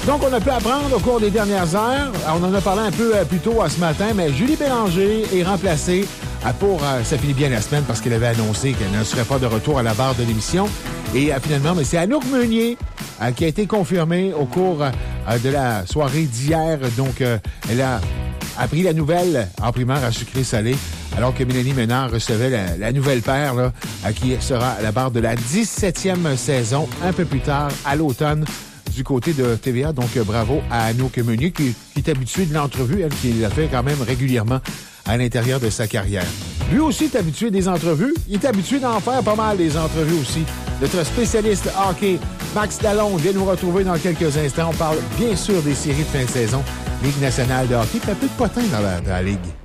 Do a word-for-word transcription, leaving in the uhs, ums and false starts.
Donc, on a pu apprendre au cours des dernières heures, on en a parlé un peu plus tôt ce matin, mais Julie Bélanger est remplacée pour, ça finit bien la semaine parce qu'elle avait annoncé qu'elle ne serait pas de retour à la barre de l'émission. Et finalement, mais c'est Anouk Meunier qui a été confirmée au cours de la soirée d'hier. Donc, elle a appris la nouvelle en primaire à sucré-salé, alors que Mélanie Ménard recevait la, la nouvelle paire là, qui sera à la barre de la dix-septième saison, un peu plus tard, à l'automne, du côté de T V A. Donc, bravo à Anouk Meunier, qui, qui est habituée de l'entrevue, elle qui l'a fait quand même régulièrement à l'intérieur de sa carrière. Lui aussi est habitué des entrevues. Il est habitué d'en faire pas mal, des entrevues aussi. Notre spécialiste hockey, Max Dallon, vient nous retrouver dans quelques instants. On parle bien sûr des séries de fin de saison, Ligue nationale de hockey, puis un peu de potin dans la, dans la Ligue.